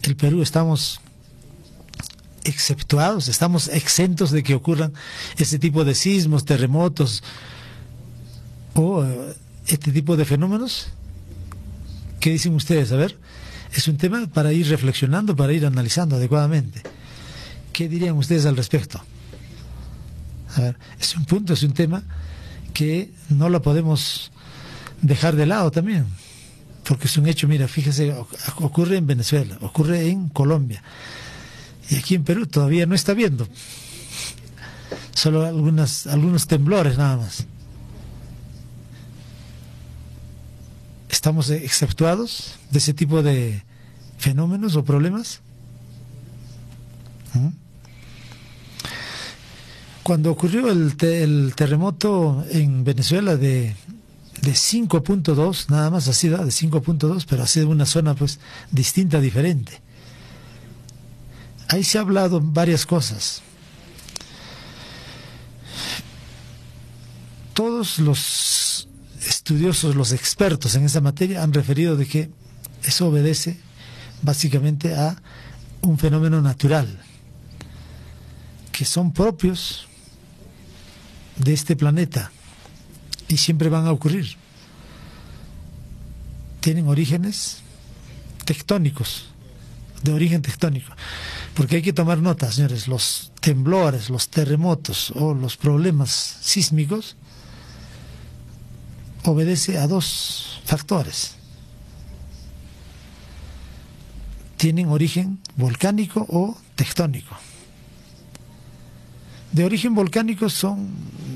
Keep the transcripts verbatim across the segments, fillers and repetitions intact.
el Perú estamos exceptuados, estamos exentos de que ocurran ese tipo de sismos, terremotos o este tipo de fenómenos. ¿Qué dicen ustedes? A ver, es un tema para ir reflexionando, para ir analizando adecuadamente. ¿Qué dirían ustedes al respecto? A ver, es un punto, es un tema que no lo podemos dejar de lado también, porque es un hecho. Mira, fíjese, ocurre en Venezuela, ocurre en Colombia, y aquí en Perú todavía no está viendo, solo algunas, algunos temblores nada más. ¿Estamos exceptuados de ese tipo de fenómenos o problemas? ¿Mm? Cuando ocurrió el, te, el terremoto en Venezuela de, de cinco punto dos, nada más así, de cinco punto dos, pero así de una zona pues distinta, diferente. Ahí se ha hablado varias cosas. Todos los estudiosos, los expertos en esa materia han referido de que eso obedece básicamente a un fenómeno natural, que son propios de este planeta y siempre van a ocurrir. Tienen orígenes tectónicos, de origen tectónico, porque hay que tomar nota, señores. Los temblores, los terremotos o los problemas sísmicos obedece a dos factores. Tienen origen volcánico o tectónico. De origen volcánico son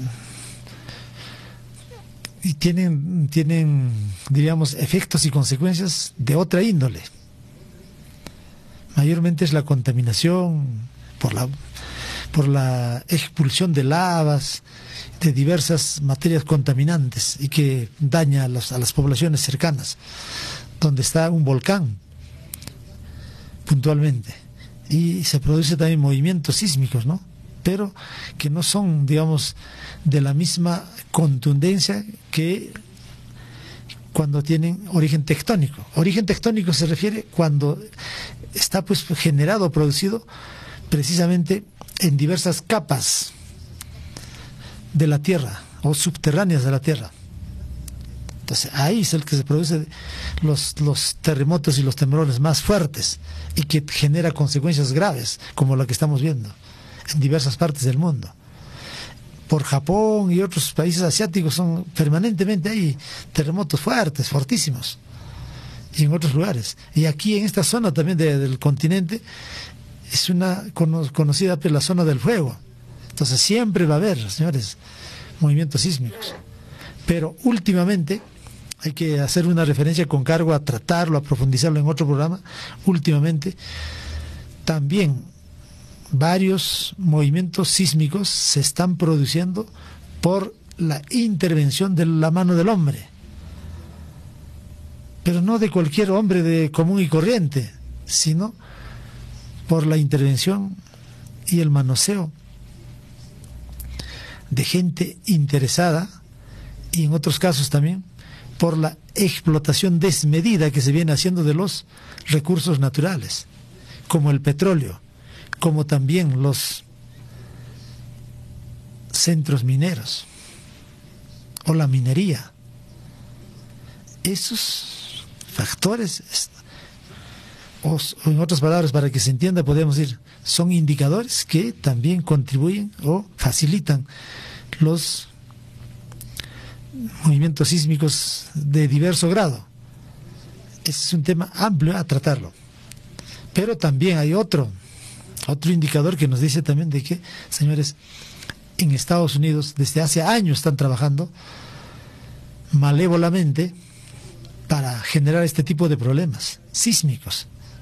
y tienen, tienen, diríamos, efectos y consecuencias de otra índole. Mayormente es la contaminación por la, por la expulsión de lavas, de diversas materias contaminantes y que daña a, los, a las poblaciones cercanas, donde está un volcán puntualmente. Y se produce también movimientos sísmicos, ¿no? Pero que no son, digamos, de la misma contundencia que cuando tienen origen tectónico. Origen tectónico se refiere cuando está pues generado, producido precisamente en diversas capas de la Tierra o subterráneas de la Tierra. Entonces ahí es el que se produce los, los terremotos y los temblores más fuertes y que genera consecuencias graves como la que estamos viendo en diversas partes del mundo. Por Japón y otros países asiáticos son permanentemente hay terremotos fuertes, fortísimos, y en otros lugares. Y aquí en esta zona también de, del continente es una cono, conocida por la zona del fuego. Entonces siempre va a haber, señores, movimientos sísmicos. Pero últimamente, hay que hacer una referencia con cargo a tratarlo, a profundizarlo en otro programa, últimamente también varios movimientos sísmicos se están produciendo por la intervención de la mano del hombre, pero no de cualquier hombre de común y corriente, sino por la intervención y el manoseo de gente interesada, y en otros casos también por la explotación desmedida que se viene haciendo de los recursos naturales, como el petróleo, como también los centros mineros o la minería. Esos factores, o en otras palabras, para que se entienda, podemos decir, son indicadores que también contribuyen o facilitan los movimientos sísmicos de diverso grado. Ese es un tema amplio a tratarlo. Pero también hay otro Otro indicador que nos dice también de que, señores, en Estados Unidos desde hace años están trabajando malévolamente para generar este tipo de problemas sísmicos.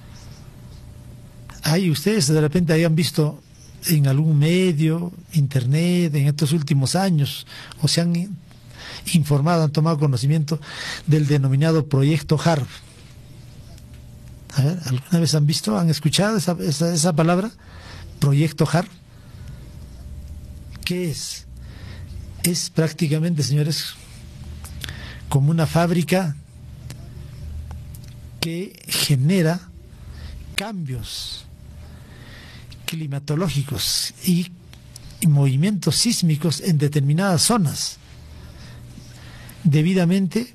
Ahí ustedes de repente hayan visto en algún medio, internet, en estos últimos años, o se han informado, han tomado conocimiento del denominado Proyecto HARP. A ver, ¿alguna vez han visto, han escuchado esa, esa, esa palabra? Proyecto HARP. ¿Qué es? Es prácticamente, señores, como una fábrica que genera cambios climatológicos y, y movimientos sísmicos en determinadas zonas debidamente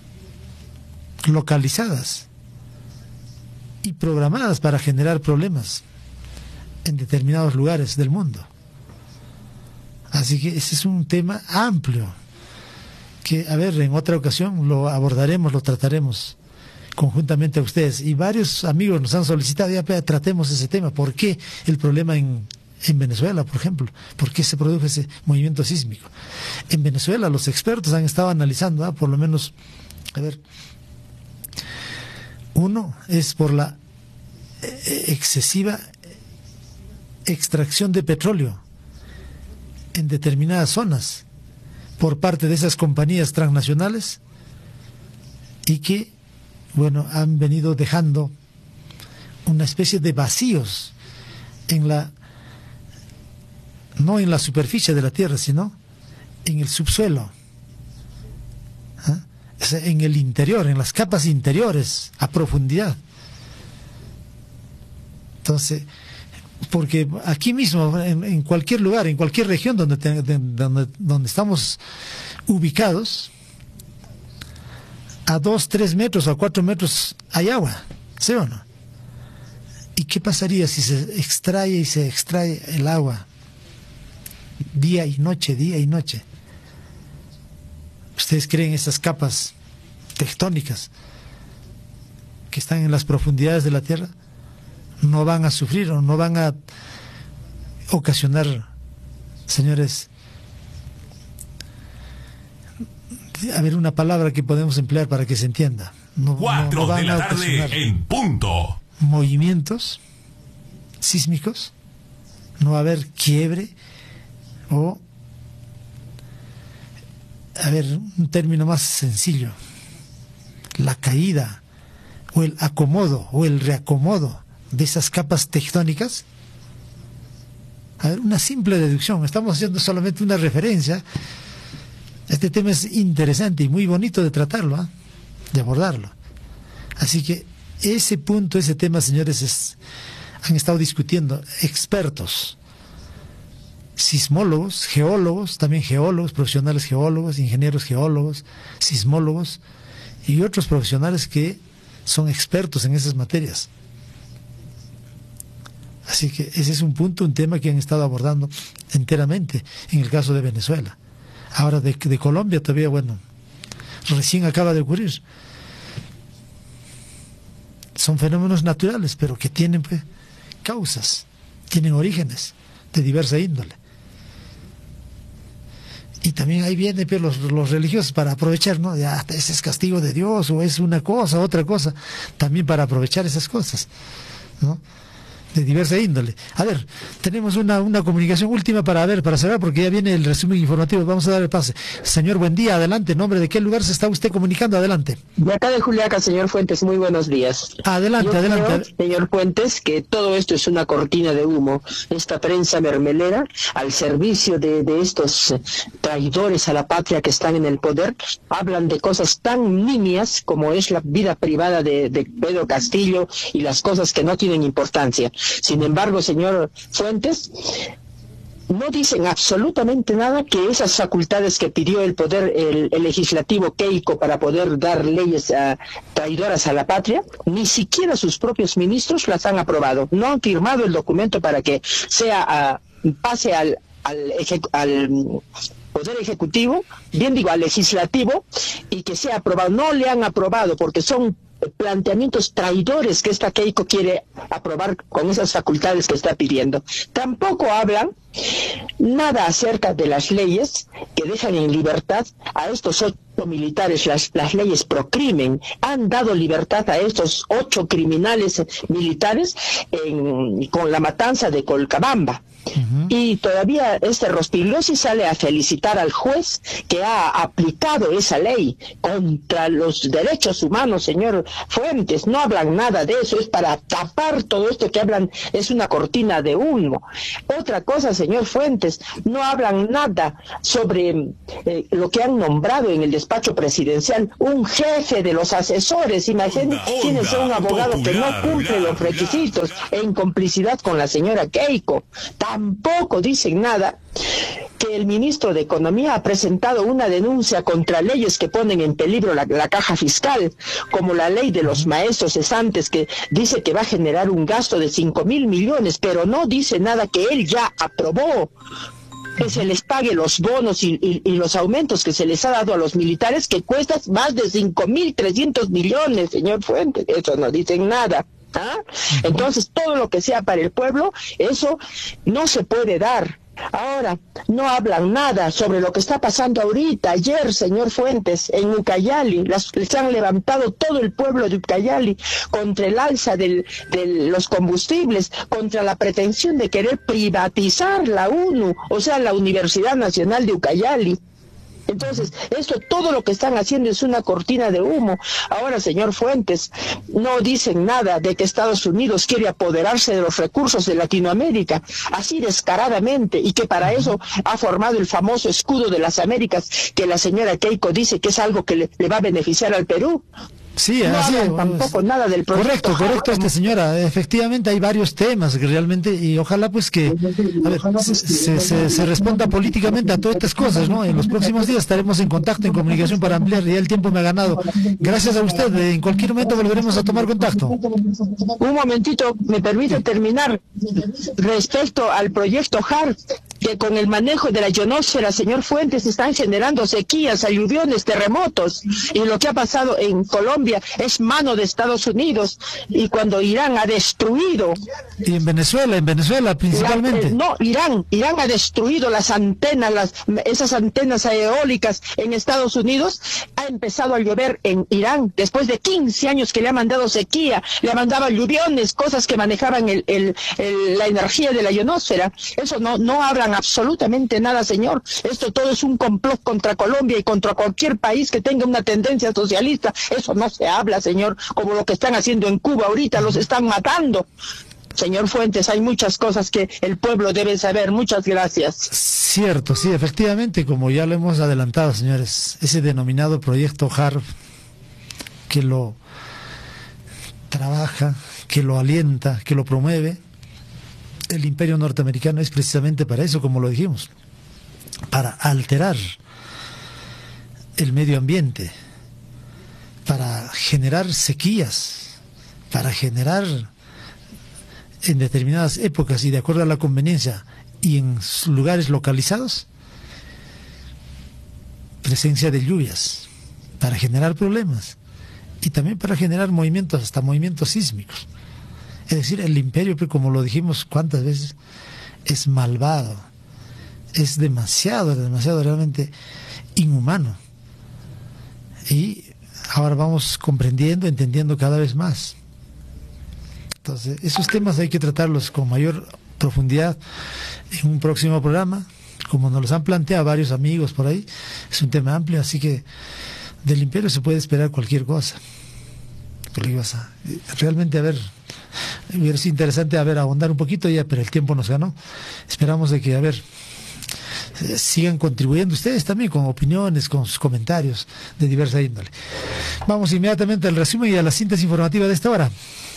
localizadas y programadas para generar problemas en determinados lugares del mundo. Así que ese es un tema amplio que, a ver, en otra ocasión lo abordaremos, lo trataremos conjuntamente a ustedes. Y varios amigos nos han solicitado, ya tratemos ese tema. ¿Por qué el problema en, en Venezuela, por ejemplo? ¿Por qué se produjo ese movimiento sísmico? En Venezuela los expertos han estado analizando, ¿ah? por lo menos, a ver, uno es por la excesiva extracción de petróleo en determinadas zonas por parte de esas compañías transnacionales y que, bueno, han venido dejando una especie de vacíos en la, no en la superficie de la tierra, sino en el subsuelo, ¿eh? O sea, en el interior, en las capas interiores, a profundidad. Entonces, porque aquí mismo, en, en cualquier lugar, en cualquier región donde, te, de, donde, donde estamos ubicados, a dos, tres metros o a cuatro metros hay agua, ¿sí o no? ¿Y qué pasaría si se extrae y se extrae el agua día y noche, día y noche? ¿Ustedes creen esas capas tectónicas que están en las profundidades de la Tierra no van a sufrir o no van a ocasionar, señores, a ver, una palabra que podemos emplear para que se entienda? No, Cuatro no, no van de la a tarde ocasionar en punto. movimientos sísmicos, no va a haber quiebre o, a ver, un término más sencillo, la caída o el acomodo o el reacomodo de esas capas tectónicas. A ver, una simple deducción, estamos haciendo solamente una referencia. Este tema es interesante y muy bonito de tratarlo, ¿eh? de abordarlo. Así que ese punto, ese tema, señores, es, han estado discutiendo expertos, sismólogos, geólogos, también geólogos, profesionales geólogos, ingenieros geólogos, sismólogos y otros profesionales que son expertos en esas materias. Así que ese es un punto, un tema que han estado abordando enteramente en el caso de Venezuela. Ahora de, de Colombia todavía, bueno, recién acaba de ocurrir. Son fenómenos naturales, pero que tienen pues causas, tienen orígenes de diversa índole. Y también ahí vienen pues, los, los religiosos para aprovechar, ¿no? Ya, ese es castigo de Dios, o es una cosa, otra cosa, también para aprovechar esas cosas, ¿no? De diversa índole. A ver, tenemos una, una comunicación última para ver, para cerrar, porque ya viene el resumen informativo. Vamos a dar el pase. Señor, buen día, adelante. ¿En nombre de qué lugar se está usted comunicando? Adelante. De acá de Juliaca, señor Fuentes, muy buenos días. Adelante, Yo adelante. Creo, señor Fuentes, que todo esto es una cortina de humo. Esta prensa mermelera, al servicio de, de estos traidores a la patria que están en el poder, hablan de cosas tan nimias como es la vida privada de, de Pedro Castillo y las cosas que no tienen importancia. Sin embargo, señor Fuentes, no dicen absolutamente nada que esas facultades que pidió el poder, el, el legislativo Keiko para poder dar leyes uh, traidoras a la patria, ni siquiera sus propios ministros las han aprobado. No han firmado el documento para que sea uh, pase al, al, ejecu al Poder Ejecutivo, bien digo, al Legislativo, y que sea aprobado. No le han aprobado porque son planteamientos traidores que esta Keiko quiere aprobar con esas facultades que está pidiendo. Tampoco hablan nada acerca de las leyes que dejan en libertad a estos ocho militares, las, las leyes pro crimen. Han dado libertad a estos ocho criminales militares en, con la matanza de Colcabamba. Uh-huh. Y todavía este Rospigliosi sale a felicitar al juez que ha aplicado esa ley contra los derechos humanos, señor Fuentes. No hablan nada de eso, es para tapar señor, todo esto que hablan es una cortina de humo. Otra cosa, señor Fuentes, no hablan nada sobre eh, lo que han nombrado en el despacho presidencial, un jefe de los asesores. Imagínense un abogado que no cumple los requisitos en complicidad con la señora Keiko. Tampoco dicen nada que el ministro de Economía ha presentado una denuncia contra leyes que ponen en peligro la, la caja fiscal, como la ley de los maestros cesantes, que dice que va a generar un gasto de cinco mil millones, pero no dice nada que él ya aprobó, que se les pague los bonos y, y, y los aumentos que se les ha dado a los militares, que cuestan más de cinco mil trescientos millones, señor Fuentes. Eso no dicen nada. ¿Ah? Entonces, todo lo que sea para el pueblo, eso no se puede dar. Ahora, no hablan nada sobre lo que está pasando ahorita. Ayer, señor Fuentes, en Ucayali, las, se han levantado todo el pueblo de Ucayali contra el alza del, de los combustibles, contra la pretensión de querer privatizar la UNU, o sea, la Universidad Nacional de Ucayali. Entonces, esto, todo lo que están haciendo es una cortina de humo. Ahora, señor Fuentes, no dicen nada de que Estados Unidos quiere apoderarse de los recursos de Latinoamérica, así descaradamente, y que para eso ha formado el famoso escudo de las Américas, que la señora Keiko dice que es algo que le, le va a beneficiar al Perú. Sí, no así hablan tampoco es. Nada del proyecto. Correcto, correcto, este señora. Efectivamente hay varios temas que realmente, y ojalá pues que a ver, se, se, se responda políticamente a todas estas cosas, ¿no? En los próximos días estaremos en contacto, en comunicación para ampliar. Ya el tiempo me ha ganado. Gracias a usted. En cualquier momento volveremos a tomar contacto. Un momentito, me permite terminar respecto al proyecto HARP, que con el manejo de la ionosfera, señor Fuentes, están generando sequías, aluviones, terremotos, y lo que ha pasado en Colombia es mano de Estados Unidos, y cuando Irán ha destruido... Y en Venezuela, en Venezuela principalmente. La, eh, no, Irán, Irán ha destruido las antenas, las, esas antenas eólicas en Estados Unidos, ha empezado a llover en Irán, después de quince años que le ha mandado sequía, le mandaba lluviones, cosas que manejaban el, el, el, la energía de la ionosfera. Eso no, no hablan absolutamente nada, señor. Esto todo es un complot contra Colombia y contra cualquier país que tenga una tendencia socialista. Eso no se habla, señor, como lo que están haciendo en Cuba ahorita, los están matando. Señor Fuentes, hay muchas cosas que el pueblo debe saber. Muchas gracias. Cierto, sí, efectivamente, como ya lo hemos adelantado, señores, ese denominado proyecto HARP, que lo trabaja, que lo alienta, que lo promueve, el imperio norteamericano es precisamente para eso, como lo dijimos, para alterar el medio ambiente, para generar sequías, para generar en determinadas épocas y de acuerdo a la conveniencia y en lugares localizados, presencia de lluvias, para generar problemas y también para generar movimientos, hasta movimientos sísmicos. Es decir, el imperio, como lo dijimos cuántas veces, es malvado, es demasiado, demasiado realmente inhumano. Y ahora vamos comprendiendo, entendiendo cada vez más. Entonces, esos temas hay que tratarlos con mayor profundidad en un próximo programa, como nos los han planteado varios amigos por ahí. Es un tema amplio, así que del imperio se puede esperar cualquier cosa. Realmente, a ver, hubiera sido interesante a ver, ahondar un poquito ya, pero el tiempo nos ganó. Esperamos de que, a ver, sigan contribuyendo ustedes también con opiniones, con sus comentarios de diversa índole. Vamos inmediatamente al resumen y a la síntesis informativa de esta hora.